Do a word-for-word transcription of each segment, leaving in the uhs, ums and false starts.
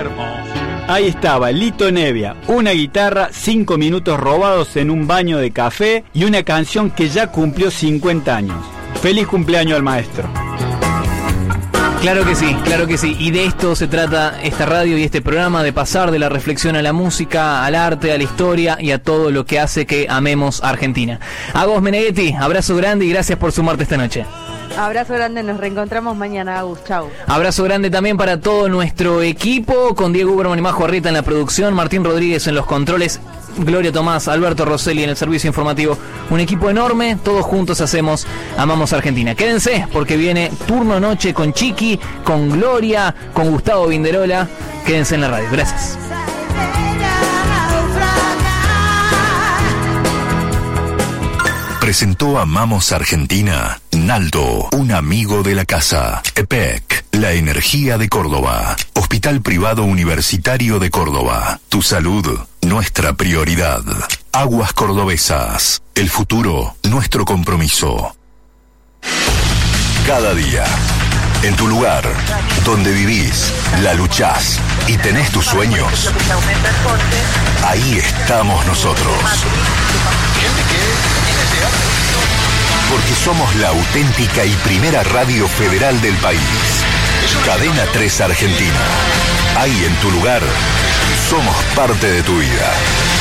Ahí estaba Lito Nevia, una guitarra, cinco minutos robados en un baño de café y una canción que ya cumplió cincuenta años. Feliz cumpleaños al maestro. Claro que sí, claro que sí. Y de esto se trata esta radio y este programa, de pasar de la reflexión a la música, al arte, a la historia y a todo lo que hace que amemos Argentina. Agus Meneghetti, abrazo grande y gracias por sumarte esta noche. Abrazo grande, nos reencontramos mañana, Agus, chau. Abrazo grande también para todo nuestro equipo, con Diego Uberman y Majo Arrieta en la producción, Martín Rodríguez en los controles, Gloria Tomás, Alberto Rosselli en el servicio informativo. Un equipo enorme, todos juntos hacemos Amamos Argentina. Quédense, porque viene Turno Noche con Chiqui, con Gloria, con Gustavo Vinderola. Quédense en la radio, gracias. Presentó Amamos Argentina Naldo, un amigo de la casa. E P E C, la energía de Córdoba. Hospital Privado Universitario de Córdoba. Tu salud, nuestra prioridad. Aguas Cordobesas, el futuro, nuestro compromiso. Cada día, en tu lugar, donde vivís, la luchás y tenés tus sueños, ahí estamos nosotros. Porque somos la auténtica y primera radio federal del país. Cadena tres Argentina. Ahí en tu lugar, somos parte de tu vida.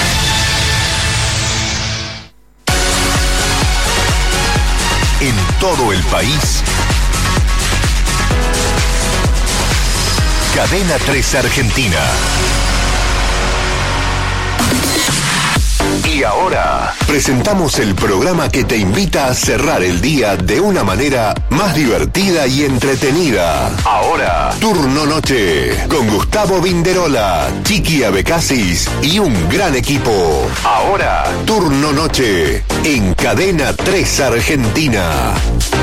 En todo el país, Cadena tres Argentina. Y ahora presentamos el programa que te invita a cerrar el día de una manera más divertida y entretenida. Ahora, Turno Noche, con Gustavo Vinderola, Chiqui Abecasis y un gran equipo. Ahora, Turno Noche, en Cadena tres Argentina.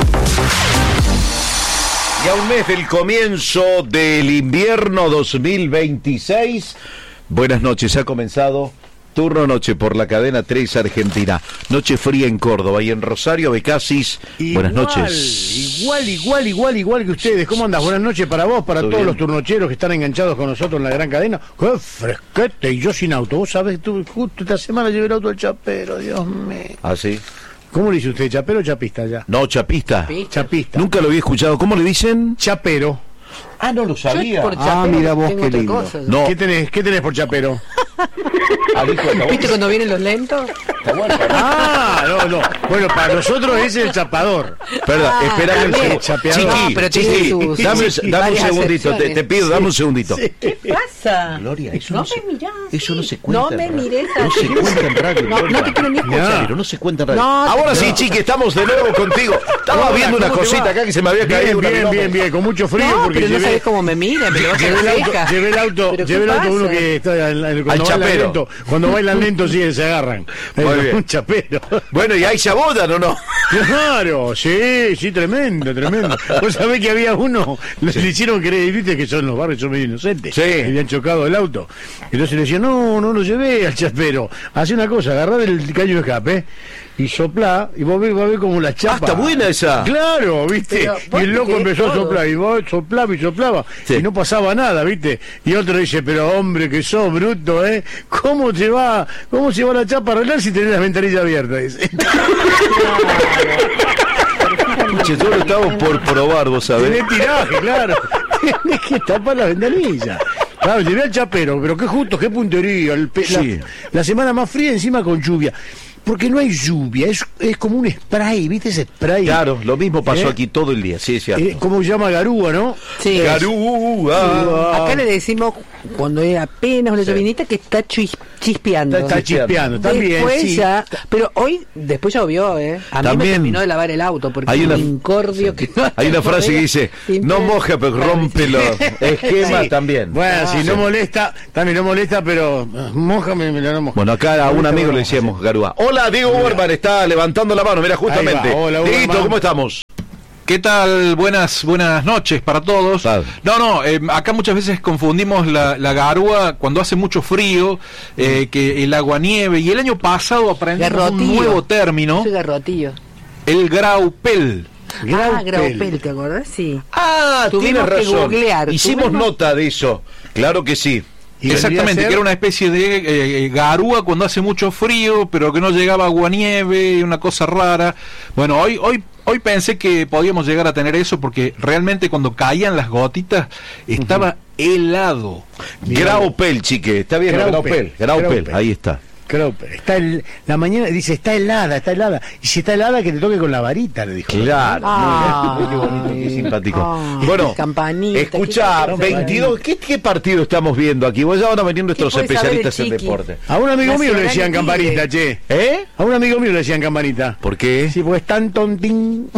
Y a un mes del comienzo del invierno dos mil veintiséis, buenas noches, ha comenzado Turno Noche por la Cadena tres Argentina. Noche fría en Córdoba y en Rosario, Becasis. Buenas noches. Igual, igual, igual, igual que ustedes. ¿Cómo andas? Buenas noches para vos, para todos bien? Los turnocheros que están enganchados con nosotros en la gran cadena. ¡Qué fresquete! Y yo sin auto. Vos sabés, tú, justo esta semana llevé el auto al chapero, Dios mío. ¿Ah, sí? ¿Cómo le dice usted? ¿Chapero o chapista ya? No, chapista. Chapista. Chapista. Nunca lo había escuchado. ¿Cómo le dicen? Chapero. Ah, no lo sabía. Ah, mira vos qué lindo. Cosa, no. ¿Qué tenés, ¿Qué tenés por chapero? ¿Viste cuando vienen los lentos? Ah, no, no. Bueno, para nosotros ese es el chapador. Perdón, Ah, espera un también. segundo. Chapeador. Chiqui, No, pero Chiqui, tiene sus- dame, sí, dame un varias segundito, te, te pido, acepciones. dame un segundito. Sí. ¿Qué pasa? Gloria, eso no, no, se, me mirás. eso no se No cuenta. me en radio. mires No se así. cuenta en radio. No, Gloria. no te quiero ni escuchar. Pero no se cuenta en radio. No, Ahora no. sí, Chiqui, estamos de nuevo contigo. Estaba Hola, viendo una ¿cómo te cosita va? acá que se me había Bien, caído. una bien, milonga. bien, bien, con mucho frío No, porque pero no llevé, sabes cómo me mira, me lo vas a llevé el auto, seca. llevé el auto, ¿Pero qué llevé el auto uno pasa? que está en la- cuando Al bailan chapero. lento, cuando bailan lento sí se agarran. Muy Eh, bien. Un chapero. Bueno, ¿y ahí se abodan o no? Claro, sí, sí, tremendo, tremendo. Vos sabés que había uno, le, le hicieron creer, viste que son los barrios, son medio inocentes. Sí. Que habían chocado el auto. Entonces le decían, no, no lo llevé al chapero. Hace una cosa, agarrá el caño de escape y soplá, y vos ves, vos ves como la chapa. Ah, está buena esa. Claro, viste. Pero, Y vos el te loco querés empezó a todo. soplar, y vos soplaba y soplaba, Sí. y no pasaba nada, viste. Y otro dice, pero hombre, que sos bruto, ¿eh? ¿Cómo se va, cómo se va la chapa a arreglar si tenés las ventanillas abiertas? Dice. Che, yo lo estaba por probar, vos sabés. Tenés tiraje, claro. Tenés que tapar las ventanillas. Claro, llevé al chapero, pero qué justo, qué puntería. El pe- la- Sí. la, semana más fría encima con lluvia. Porque no hay lluvia, es, es como un spray, ¿viste ese spray? Claro, lo mismo pasó ¿Eh? aquí todo el día, sí, es cierto. Eh, ¿Cómo se llama? Garúa, ¿no? Sí. Garúa. Acá le decimos, cuando es apenas una Sí. llovinita, que está chis- chispeando. Está chispeando, también. Después Sí. ya, pero hoy, después ya llovió, ¿eh? A mí También. me terminó de lavar el auto, porque Hay hay una- un incordio que no Hay una frase que dice, no moja, pero rompe los esquemas Sí. también. Bueno, Ah, si sí. no molesta, también no molesta, pero eh, mójame, me la no moja. Bueno, acá a un amigo le decíamos Garúa. Hola, Diego Uberman, está levantando la mano, mira, justamente. Ahí va. Hola, Dieguito, Uberman. ¿cómo estamos? ¿Qué tal? Buenas buenas noches para todos. Tal. No, no, eh, acá muchas veces confundimos la, la garúa cuando hace mucho frío, eh, que el aguanieve, y el año pasado aprendimos un Garrotillo. nuevo término, Soy garrotillo. el graupel. Ah, Graupel, ¿te acordás? Sí. Ah, Tuvimos tienes que razón. googlear. Hicimos Tuvimos- nota de eso. Claro que sí. Y Exactamente, vendría a ser- que era una especie de eh, garúa cuando hace mucho frío, pero que no llegaba aguanieve, una cosa rara. Bueno, hoy hoy hoy pensé que podíamos llegar a tener eso porque realmente cuando caían las gotitas estaba helado. Graupel, chique. Está bien, Graupel. Graupel. Graupel, Graupel. ahí está. Creo, está el, la mañana dice, está helada, está helada. Y si está helada, que te toque con la varita, le dijo. Claro, Ah, muy, qué bonito, qué simpático. ah, bueno, campanita, escuchá, qué cosa veintidós, ¿qué, ¿qué partido estamos viendo aquí? Vos ya van a venir nuestros ¿Qué puede saber especialistas el en chiqui? deporte. A un amigo mío le Nacional decían y campanita, che. ¿Eh? A un amigo mío le decían campanita. ¿Por qué? Sí, porque es tan tontín.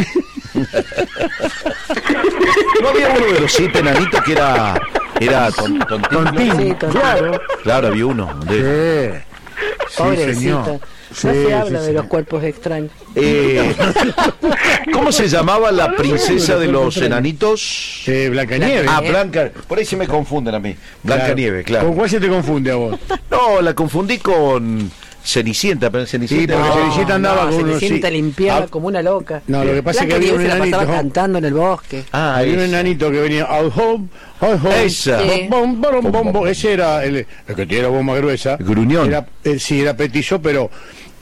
No había uno de los siete enanitos que era era ton- tontín. Tontín, Sí, tontín. claro. Claro, había uno. de- Sí. Pobrecita. señor. No Sí, se habla sí, de sí. los cuerpos extraños. Eh, ¿Cómo se llamaba la princesa de los enanitos? Eh, Blancanieves. Ah, Blanca. Por ahí se me confunden a mí. Blanca Nieve, ¿Con claro. cuál se te confunde a vos? No, la confundí con Cenicienta, pero Cenicienta. Sí, porque no. Cenicienta andaba no, con unos- Cenicienta sí. limpiaba Ah, como una loca. No, lo que pasa es que Blanca había un Nieves se la pasaba enanito. cantando en el bosque. Ah, Había un esa. enanito que venía al home, al home. Esa. Sí. Bom, bom, bom, bom. Ese era el, el que tiene la bomba gruesa. Gruñón. Era, eh, sí, era petizo, pero.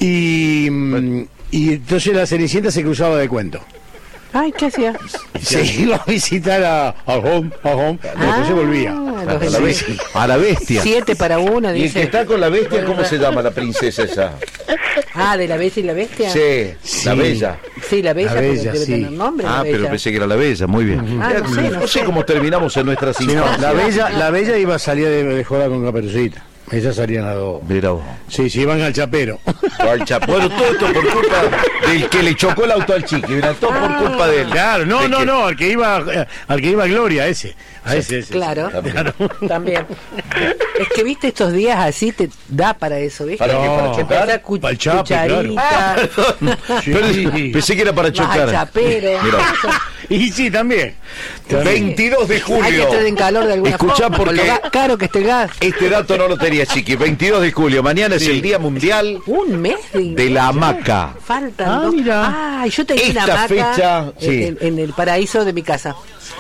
Y, mm, y entonces la Cenicienta se cruzaba de cuento. Ay, ¿qué hacía? Se iba a visitar a, a home, a home, después se volvía. Ah, A los la, de- bestia. A la bestia. Siete para uno, Y el que dice. está con la bestia, ¿cómo se llama la princesa esa? Ah, de la bella y la bestia. Sí, la Sí. bella. Sí, la bella, La porque bella, debe sí. tener nombre. la Ah, pero bella. pensé que era la bella, muy bien. Ah, no sé, no No sé sé. cómo terminamos en nuestras Sí, no, infancias. la bella, la bella iba a salir de, de joda con Caperucita. Ellas salían las dos. Mira vos. Sí, sí, iban al chapero. Al Chapo. Bueno, todo esto por culpa del que le chocó el auto al chiqui. Mira, todo por culpa de él. Claro, no, ¿De no, qué? no, al que iba, eh, al que iba a Gloria, ese. A ese, ese. Claro, Claro. también. Es que viste estos días así te da para eso, ¿viste? ¿Para qué? ¿Para No. chocar? Empezar cu- Pa'l chape, cucharita, Perdón. Sí. Pero pensé que era para vas al chocar. chapero. Mira. Y sí, también. veintidós de Hay que julio. estar en calor de alguna Escuchá forma. con porque lo ga- caro que esté el gas. este dato no lo tenía, chiqui. veintidós de julio. Mañana es el Día Mundial Un mes de, de la hamaca. Faltan Ah, dos. mira. Ah, yo tenía una Esta hamaca fecha, en, sí. en- en el paraíso de mi casa.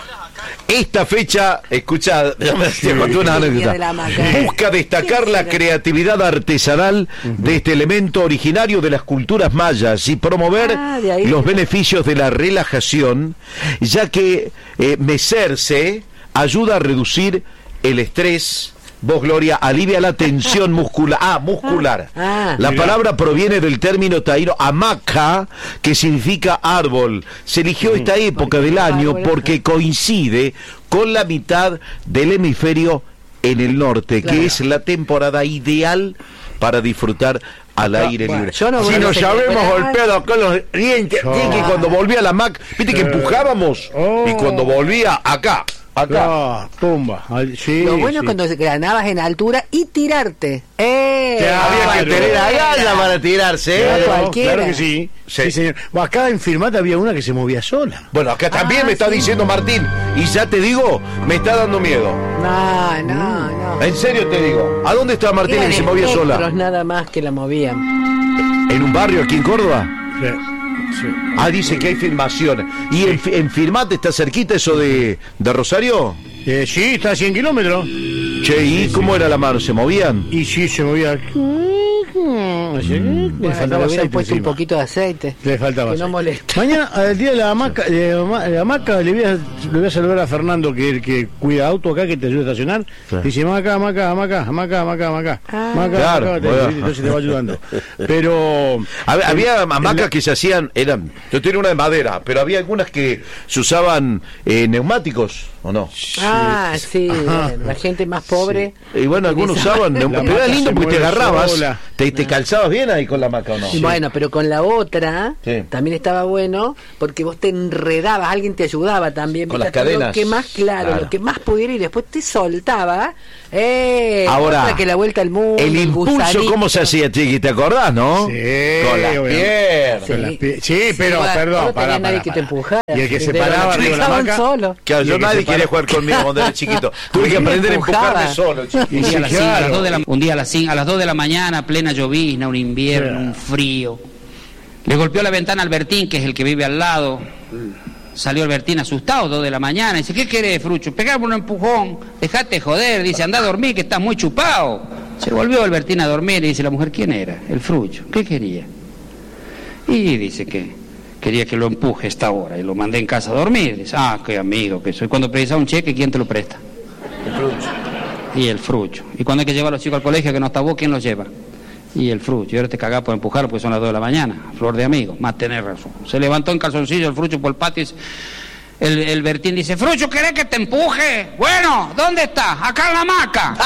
Esta fecha, escucha, te conté una El día anécdota. de la hamaca. Busca destacar ¿Qué la será? creatividad artesanal de este elemento originario de las culturas mayas y promover Ah, de ahí. los beneficios de la relajación, ya que eh, mecerse ayuda a reducir el estrés. Vos, Gloria, alivia la tensión muscular. Ah, muscular. Ah. La Mirá. palabra proviene del término taíno hamaca, que significa árbol. Se eligió esta época del año Árbol. porque coincide con la mitad del hemisferio en el norte, Claro. que es la temporada ideal para disfrutar al aire bueno, libre. yo no voy si a nos celebrar. habíamos golpeado con los dientes, Yo- sí, que cuando volvía la Mac, viste que Sí. empujábamos Oh. y cuando volvía acá, acá. Ah, tumba. Ay, sí, Lo bueno sí. es cuando ganabas en altura y tirarte. ¡Eh! Claro. Había que tener agallas para tirarse, ¿eh? Claro, cualquiera. claro que sí. Sí. Sí, señor. Bueno, acá en Firmata había una que se movía sola. Bueno, acá también Ah, me está sí. diciendo Martín, y ya te digo, me está dando miedo. No, no, no. En serio te digo. ¿A dónde está Martín Eran que se movía espectros sola? nada más que la movían. ¿En un barrio aquí en Córdoba? Sí, sí. Ah, dice que hay filmaciones. ¿Y en, en Firmate está cerquita eso de, de Rosario? Eh, sí, está a cien kilómetros. Che, ¿y cómo era la mano? ¿Se movían? Y sí, se movía. Así, le Bueno, faltaba le hubieran aceite puesto un encima. poquito de aceite. Le faltaba Que no aceite. molesta. Mañana, al día de la hamaca, de la hama- de la hamaca, le voy, a, le voy a saludar a Fernando, que, que cuida auto acá, que te ayuda a estacionar. Sí. Dice, hamaca, hamaca, hamaca, hamaca, hamaca, hamaca. Ah. Hamaca, Claro, hamaca, te- bueno. entonces te va ayudando. Pero... Había, había hamacas la- que se hacían, eran, yo tenía una de madera, pero había algunas que se usaban eh, neumáticos, ¿o no? Ah, sí, Ajá. bueno, la gente más pobre. Y bueno, algunos utilizaba- usaban neumáticos, pero era hamaca lindo se porque te mueve agarrabas, sola. te, te calzabas bien ahí con la hamaca, ¿o no? Y bueno, pero con la otra Sí. también estaba bueno porque vos te enredabas, alguien te ayudaba también. Con ¿viste? las cadenas. Lo que más claro, Claro. lo que más pudiera y después te soltaba. Eh, Ahora, otra que la vuelta al mundo. el impulso, gusanito. ¿cómo se hacía, Chiqui? ¿Te acordás, no? Sí, Con las obviamente. piernas. Sí. Con las pie- sí, pero, bueno, perdón, no tenía para, nadie que te empujara. Y el que se Te paraba arriba de la dejaban hamaca... solo. Claro, Y yo el que nadie se quería para- jugar conmigo cuando era chiquito. Tuve que A mí me aprender a empujarme empujaba. solo, chiqui. Y Un día, a las sí, cinco, a las claro. dos de la, un día a las cinco, a las dos de la mañana, plena llovizna, un invierno, Sí. un frío. Le golpeó la ventana a Albertín, que es el que vive al lado. Salió el Bertín asustado, dos de la mañana. Dice, ¿qué querés, Frucho? Pegame un empujón, dejate joder. Dice, anda a dormir, que estás muy chupado. Se volvió el Bertín a dormir y dice la mujer, ¿quién era? El Frucho. ¿Qué quería? Y dice que quería que lo empuje a esta hora y lo mandé en casa a dormir. Dice, ah, qué amigo que soy. Cuando precisas un cheque, ¿quién te lo presta? El Frucho. Y el Frucho. Y cuando hay que llevar a los chicos al colegio que no está vos, ¿quién los lleva? Y el Frucho. Y ahora te cagás por empujarlo porque son las dos de la mañana. Flor de amigo. Más tenés razón. Se levantó en calzoncillo el Frucho por el patio y dice, el, el Bertín dice, Frucho, ¿querés que te empuje? Bueno, ¿dónde está? Acá en la hamaca.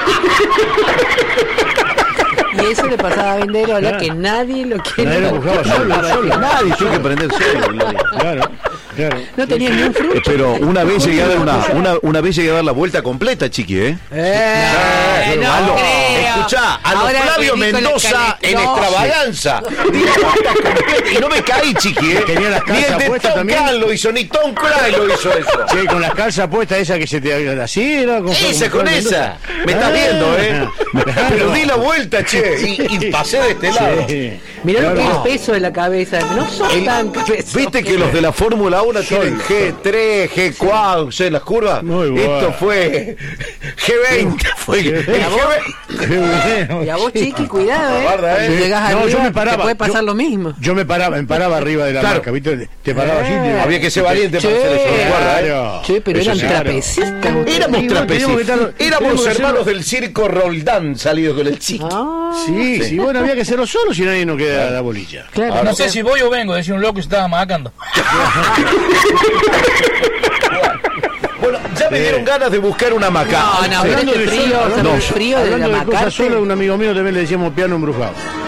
Y eso le pasaba a Vinderola, que nadie lo quiere. Nadie lo empujaba solo, solo. Nadie tuvo que prender solo, Gloria. Claro, claro. No tenía ni un Frucho. Pero una vez llegué a dar una, una, una vez llegué a dar la vuelta completa, chiqui, ¿eh? Eh, no a lo, creo. escuchá, a lo Ahora Flavio vení con la Mendoza cale- en no. extravaganza. Di la vuelta completa, y no me caí, chiqui, ¿eh? Tenía las Ni el calzas de puestas Tom también. Kahn lo hizo, ni Tom Cruise lo hizo eso. Sí, con las calzas puestas esa que se te... Así era. Con, Esa, como con Flavio esa. Mendoza. Me estás Ah, viendo, ¿eh? claro. Pero di la vuelta, che, y, y pasé de este lado. Sí. Mirá lo que es el Claro. peso de la cabeza. No son El- tan pesos. Viste que los de la Fórmula uno tienen G tres, G cuatro, ¿sé las curvas? Muy bueno. Esto fue G veinte, fue el G veinte. Qué bueno. Y a vos, Sí. Chiqui, cuidado, ¿eh? Guarda, ¿eh? Si llegás No, arriba, yo me paraba. te puede pasar yo, lo mismo. Yo me paraba, me paraba arriba de la Claro. marca, ¿viste? Te paraba así. Eh. te- Había que ser valiente para Che, hacer eso, guarda, ¿eh? Claro. Che, pero Eso eran sí. trapecistas. ustedes. Éramos Sí, trapecistas. teníamos que estar- Éramos teníamos que hermanos hacerlo- del circo Roldán salidos con el chico. Ah, Sí, sí, bueno, había que hacerlo solo si nadie nos queda la bolilla. claro. No sé si voy o vengo, decía un loco que se estaba macacando. Bueno, ya me dieron ganas de buscar una maca. No, no, pero este frío, sol- ¿sabes no, el frío de hablando la de cosas macarte? solo, un amigo mío también le decíamos piano embrujado.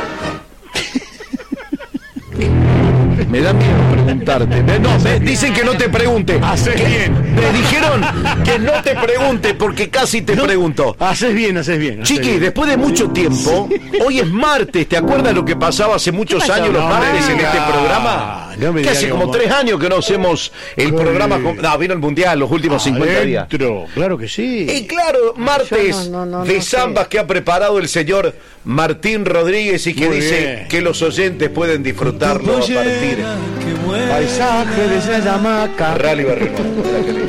Me da miedo preguntarte. Me- No, me dicen que no te pregunte. Haces bien. Me dijeron que no te pregunte porque casi te pregunto. Haces bien, haces bien. haces Chiqui, bien. después de mucho tiempo, hoy es martes, ¿te acuerdas lo que pasaba hace muchos pasó? años los No martes me en este diga. programa? No me que diga hace que como vamos- tres años que no hacemos el Sí. programa. Con... No, vino el mundial los últimos cincuenta días. Adentro, claro que sí. Y claro, martes Yo no, no, no, de no sé. zambas que ha preparado el señor Martín Rodríguez y que Muy dice bien. que los oyentes pueden disfrutarlo a partir Paisaje de esa hamaca. Rally Barrio Nuevo.